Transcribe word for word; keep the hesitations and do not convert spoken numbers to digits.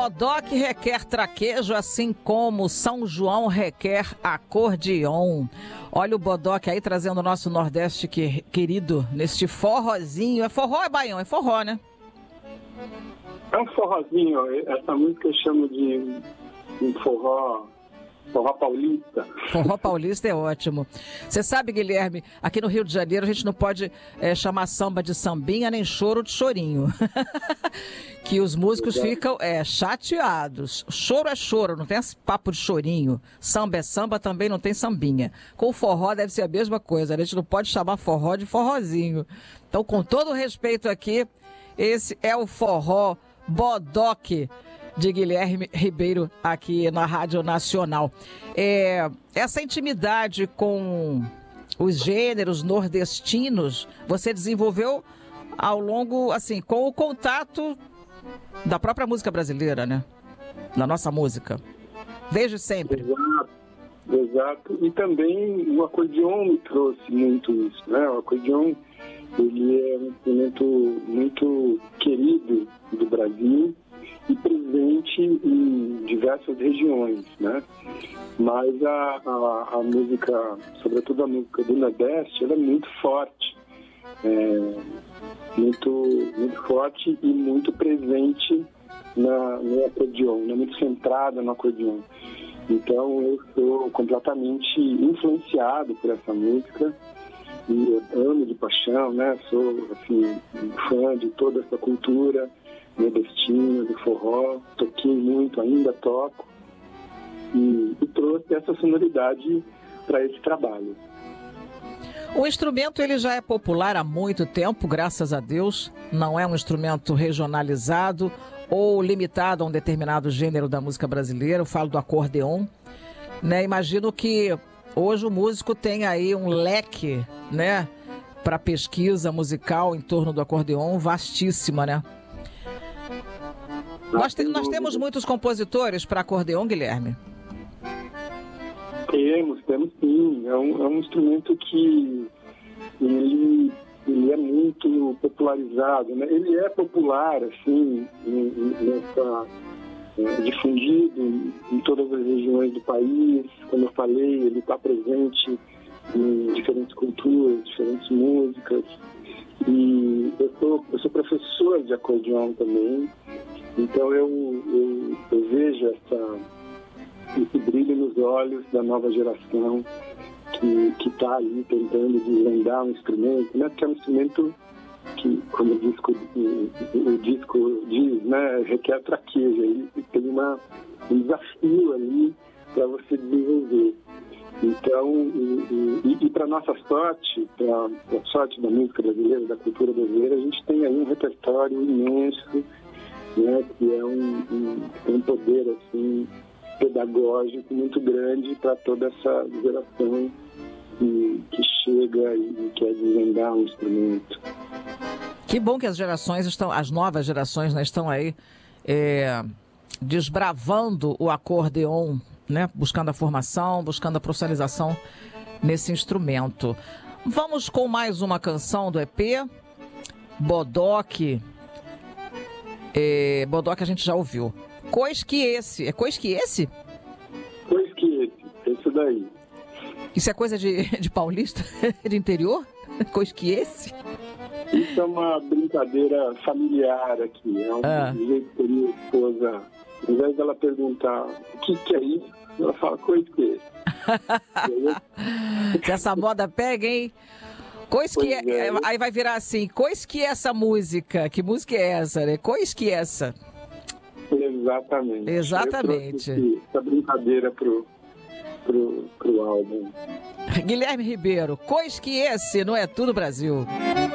Bodoque requer traquejo, assim como São João requer acordeon. Olha o Bodoque aí trazendo o nosso Nordeste que, querido, neste forrozinho. É forró ou é baião? É forró, né? É um forrozinho. Essa música eu chamo de um forró... Forró paulista. Forró paulista é ótimo. Você sabe, Guilherme, aqui no Rio de Janeiro a gente não pode é, chamar samba de sambinha nem choro de chorinho. Que os músicos Exato. ficam é, chateados. Choro é choro, não tem esse papo de chorinho. Samba é samba, também não tem sambinha. Com o forró deve ser a mesma coisa. A gente não pode chamar forró de forrozinho. Então, com todo o respeito aqui, esse é o forró Bodoque de Guilherme Ribeiro aqui na Rádio Nacional. É, essa intimidade com os gêneros nordestinos você desenvolveu ao longo, assim, com o contato da própria música brasileira, né? Da nossa música. Desde sempre. Exato, exato. E também o acordeon me trouxe muito isso, né? O acordeon, ele é um instrumento muito querido do Brasil e presente em diversas regiões, né? Mas a, a, a música, sobretudo a música do Nordeste, ela é muito forte, é, muito, muito forte e muito presente na, no acordeon, né? Muito centrada no acordeon. Então eu sou completamente influenciado por essa música e eu amo de paixão, né? Sou assim, um fã de toda essa cultura nordestina, do forró, toquei muito, ainda toco e, e trouxe essa sonoridade para esse trabalho. O instrumento ele já é popular há muito tempo, graças a Deus, não é um instrumento regionalizado ou limitado a um determinado gênero da música brasileira. Eu falo do acordeon, né? Imagino que hoje o músico tem aí um leque, né, para pesquisa musical em torno do acordeon vastíssima, né? Nós, te, nós temos muitos compositores para acordeon, Guilherme? Temos, temos sim. É um, é um instrumento que ele, ele é muito popularizado, né? Ele é popular, assim, nessa, é, difundido em, em todas as regiões do país. Como eu falei, ele está presente em diferentes culturas, diferentes músicas. E eu sou, eu sou professor de acordeon também. Então eu, eu, eu vejo essa, esse brilho nos olhos da nova geração que está ali tentando desvendar um instrumento, né? Porque é um instrumento que, como o disco, o, o disco diz, né? Requer traquejo, ele tem uma, um desafio ali para você desenvolver. Então, e, e, e para nossa sorte, para a sorte da música brasileira, da cultura brasileira, a gente tem aí um repertório imenso, né, que é um, um, um poder assim, pedagógico muito grande para toda essa geração que, que chega e quer desvendar um instrumento. Que bom que as gerações estão, as novas gerações, né, estão aí é, desbravando o acordeon, né, buscando a formação, buscando a profissionalização nesse instrumento. Vamos com mais uma canção do E P, Bodoque. É, Bodoque a gente já ouviu. Cois que esse. É cois que esse? Cois que esse. Isso daí. Isso é coisa de, de paulista? De interior? Cois que esse? Isso é uma brincadeira familiar aqui. É um ah. jeito que a minha esposa, ao invés dela perguntar o que, que é isso, ela fala cois que esse. Se essa moda pega, hein? Cois que é, é. Aí vai virar assim, cois que essa música? Que música é essa, né? Cois que essa? Exatamente. Exatamente. Essa brincadeira pro, pro, pro álbum. Guilherme Ribeiro, cois que esse não é tudo Brasil.